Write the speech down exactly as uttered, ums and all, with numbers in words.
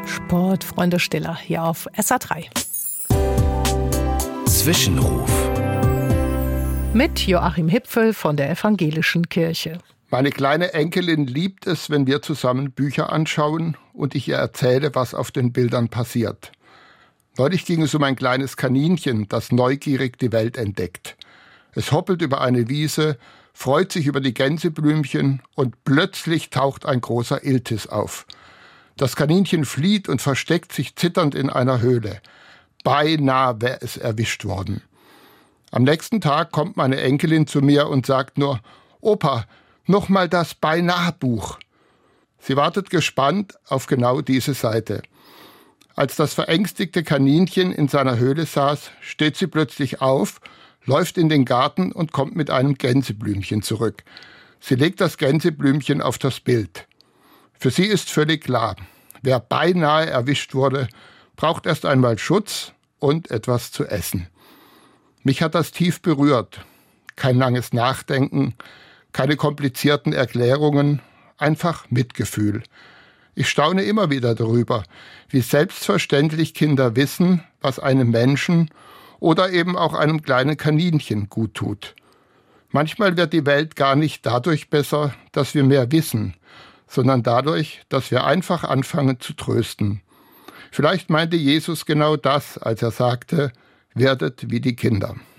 Sport, Freunde Stiller, hier auf S A drei. Zwischenruf. Mit Joachim Hipfel von der Evangelischen Kirche. Meine kleine Enkelin liebt es, wenn wir zusammen Bücher anschauen und ich ihr erzähle, was auf den Bildern passiert. Neulich ging es um ein kleines Kaninchen, das neugierig die Welt entdeckt. Es hoppelt über eine Wiese, freut sich über die Gänseblümchen und plötzlich taucht ein großer Iltis auf. Das Kaninchen flieht und versteckt sich zitternd in einer Höhle. Beinahe wäre es erwischt worden. Am nächsten Tag kommt meine Enkelin zu mir und sagt nur: Opa, noch mal das Beinahe-Buch. Sie wartet gespannt auf genau diese Seite. Als das verängstigte Kaninchen in seiner Höhle saß, steht sie plötzlich auf, läuft in den Garten und kommt mit einem Gänseblümchen zurück. Sie legt das Gänseblümchen auf das Bild. Für sie ist völlig klar, wer beinahe erwischt wurde, braucht erst einmal Schutz und etwas zu essen. Mich hat das tief berührt. Kein langes Nachdenken, keine komplizierten Erklärungen, einfach Mitgefühl. Ich staune immer wieder darüber, wie selbstverständlich Kinder wissen, was einem Menschen oder eben auch einem kleinen Kaninchen gut tut. Manchmal wird die Welt gar nicht dadurch besser, dass wir mehr wissen, sondern dadurch, dass wir einfach anfangen zu trösten. Vielleicht meinte Jesus genau das, als er sagte: Werdet wie die Kinder.